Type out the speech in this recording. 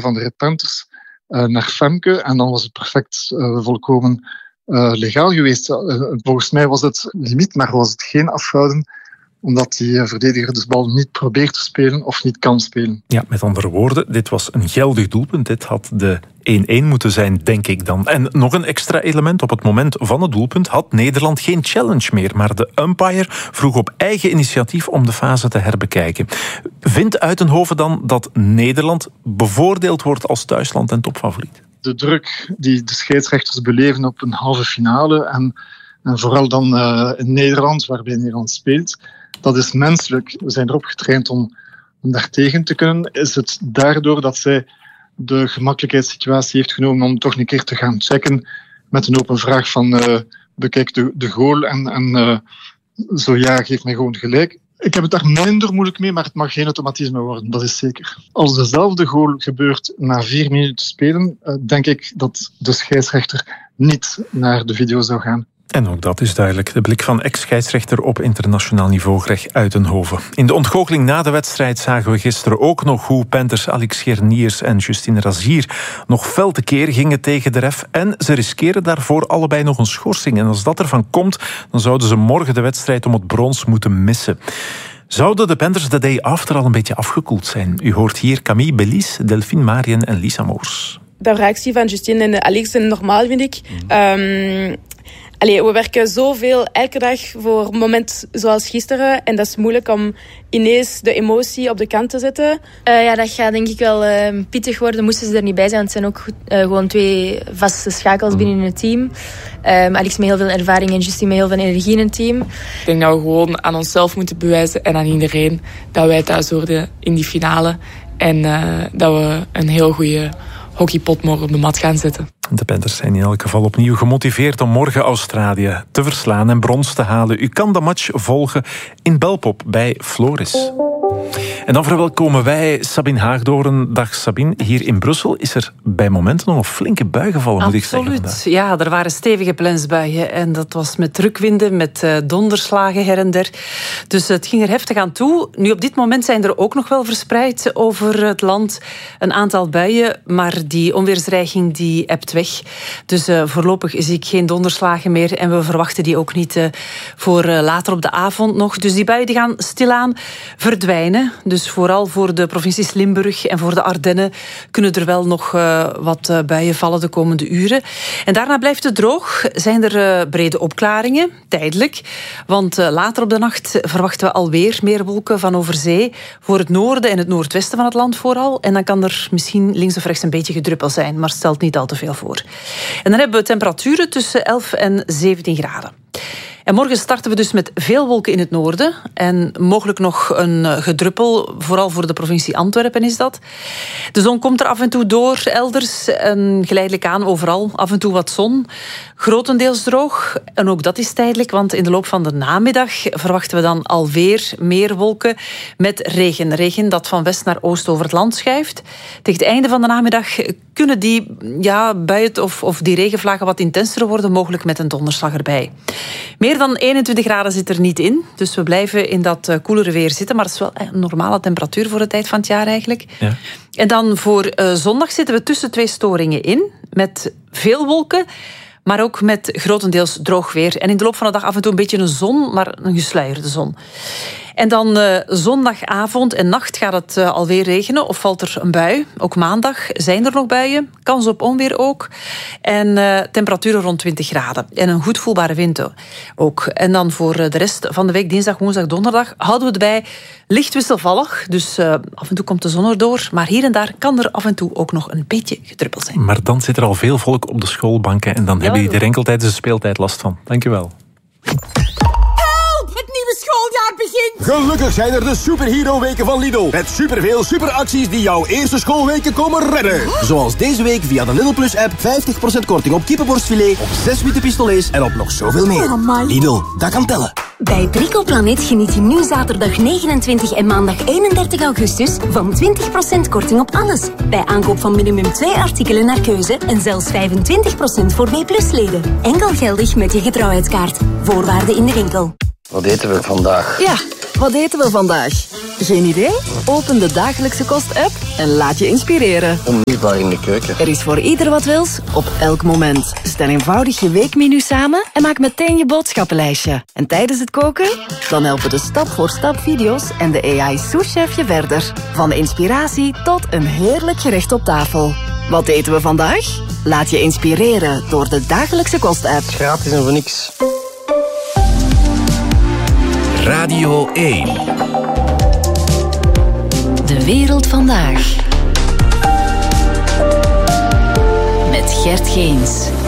van de Red Panthers naar Femke. En dan was het perfect volkomen legaal geweest. Volgens mij was het limiet, maar was het geen afhouden, omdat die verdediger de bal niet probeert te spelen of niet kan spelen. Ja, met andere woorden, dit was een geldig doelpunt. Dit had de 1-1 moeten zijn, denk ik dan. En nog een extra element. Op het moment van het doelpunt had Nederland geen challenge meer, maar de umpire vroeg op eigen initiatief om de fase te herbekijken. Vindt Uitenhoven dan dat Nederland bevoordeeld wordt als thuisland en topfavoriet? De druk die de scheidsrechters beleven op een halve finale en vooral dan in Nederland, waarbij Nederland speelt, dat is menselijk. We zijn erop getraind om daar tegen te kunnen. Is het daardoor dat zij de gemakkelijkheidssituatie heeft genomen om toch een keer te gaan checken met een open vraag van bekijk de goal en zo ja, geef mij gewoon gelijk. Ik heb het daar minder moeilijk mee, maar het mag geen automatisme worden, dat is zeker. Als dezelfde goal gebeurt na 4 minuten spelen, denk ik dat de scheidsrechter niet naar de video zou gaan. En ook dat is duidelijk. De blik van ex-scheidsrechter op internationaal niveau, Greg Uitenhoven. In de ontgoocheling na de wedstrijd zagen we gisteren ook nog hoe Panthers Alex Gerniers en Justine Razier nog fel tekeer gingen tegen de ref. En ze riskeren daarvoor allebei nog een schorsing. En als dat ervan komt, dan zouden ze morgen de wedstrijd om het brons moeten missen. Zouden de Panthers de day after al een beetje afgekoeld zijn? U hoort hier Camille Belize, Delphine Marien en Lisa Moors. De reactie van Justine en Alex zijn normaal, vind ik. We werken zoveel elke dag voor een moment zoals gisteren. En dat is moeilijk om ineens de emotie op de kant te zetten. Dat gaat denk ik wel pittig worden. Moesten ze er niet bij zijn. Want het zijn ook gewoon 2 vaste schakels binnen het team. Alex met heel veel ervaring en Justine met heel veel energie in het team. Ik denk dat we gewoon aan onszelf moeten bewijzen en aan iedereen dat wij thuis hoorden in die finale. En dat we een heel goede hockeypot morgen op de mat gaan zetten. De Panthers zijn in elk geval opnieuw gemotiveerd om morgen Australië te verslaan en brons te halen. U kan de match volgen in Belpop bij Floris. En dan verwelkomen wij Sabine Haagdoorn. Dag Sabine, hier in Brussel is er bij momenten nog een flinke bui gevallen, moet ik zeggen. Absoluut, ja, er waren stevige plensbuien en dat was met drukwinden, met donderslagen her en der. Dus het ging er heftig aan toe. Nu, op dit moment zijn er ook nog wel verspreid over het land een aantal buien, maar die onweersdreiging die ebt weg. Dus voorlopig zie ik geen donderslagen meer en we verwachten die ook niet voor later op de avond nog. Dus die buien die gaan stilaan verdwijnen. Dus vooral voor de provincies Limburg en voor de Ardennen kunnen er wel nog wat buien vallen de komende uren. En daarna blijft het droog. Zijn er brede opklaringen, tijdelijk. Want later op de nacht verwachten we alweer meer wolken van over zee. Voor het noorden en het noordwesten van het land vooral. En dan kan er misschien links of rechts een beetje gedruppel zijn, maar stelt niet al te veel voor. En dan hebben we temperaturen tussen 11 en 17 graden. En morgen starten we dus met veel wolken in het noorden. En mogelijk nog een gedruppel, vooral voor de provincie Antwerpen is dat. De zon komt er af en toe door, elders. En geleidelijk aan overal af en toe wat zon. Grotendeels droog. En ook dat is tijdelijk, want in de loop van de namiddag verwachten we dan alweer meer wolken met regen. Regen dat van west naar oost over het land schuift. Tegen het einde van de namiddag kunnen die buien of die regenvlagen wat intenser worden, mogelijk met een donderslag erbij. Meer dan 21 graden zit er niet in, dus we blijven in dat koelere weer zitten, maar dat is wel een normale temperatuur voor de tijd van het jaar eigenlijk. Ja. En dan voor zondag zitten we tussen 2 storingen in, met veel wolken, maar ook met grotendeels droog weer. En in de loop van de dag af en toe een beetje een zon, maar een gesluierde zon. En dan zondagavond en nacht gaat het alweer regenen of valt er een bui. Ook maandag zijn er nog buien, kans op onweer ook. En temperaturen rond 20 graden. En een goed voelbare wind ook. En dan voor de rest van de week, dinsdag, woensdag, donderdag, houden we het bij licht wisselvallig. Dus af en toe komt de zon erdoor. Maar hier en daar kan er af en toe ook nog een beetje gedruppeld zijn. Maar dan zit er al veel volk op de schoolbanken en dan hebben die er enkel tijdens de speeltijd last van. Dankjewel. Schooljaar begint! Gelukkig zijn er de Superhero-weken van Lidl. Met superveel superacties die jouw eerste schoolweken komen redden. Zoals deze week via de Lidl Plus-app 50% korting op kippenborstfilet, op 6 witte pistolets en op nog zoveel meer. Lidl, dat kan tellen. Bij Bricoplanet geniet je nu zaterdag 29 en maandag 31 augustus van 20% korting op alles. Bij aankoop van minimum 2 artikelen naar keuze en zelfs 25% voor B+-leden. Enkel geldig met je getrouwheidskaart. Voorwaarden in de winkel. Wat eten we vandaag? Ja, Wat eten we vandaag? Geen idee? Open de Dagelijkse Kost-app en laat je inspireren. Onmisbaar in de keuken. Er is voor ieder wat wils, op elk moment. Stel eenvoudig je weekmenu samen en maak meteen je boodschappenlijstje. En tijdens het koken? Dan helpen de stap-voor-stap video's en de AI-souschef je verder. Van inspiratie tot een heerlijk gerecht op tafel. Wat eten we vandaag? Laat je inspireren door de Dagelijkse Kost-app. Gratis en voor niks. Radio 1. De wereld vandaag. Met Gert Geens.